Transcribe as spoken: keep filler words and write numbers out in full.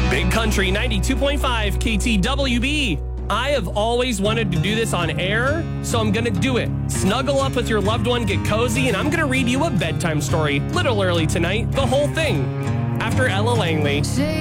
Big Country ninety-two point five K T W B. I have always wanted to do this on air, so I'm going to do it. Snuggle up with your loved one, get cozy, and I'm going to read you a bedtime story. Little early tonight, the whole thing. After Ella Langley.